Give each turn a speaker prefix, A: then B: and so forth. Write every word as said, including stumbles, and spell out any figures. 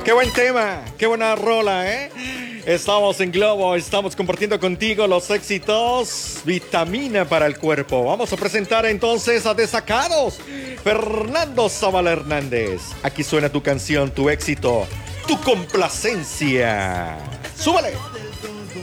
A: Qué buen tema, qué buena rola, ¿eh? Estamos en Globo, estamos compartiendo contigo los éxitos, vitamina para el cuerpo. Vamos a presentar entonces a Desacados, Fernando Zavala Hernández. Aquí suena tu canción, tu éxito, tu complacencia. ¡Súbale!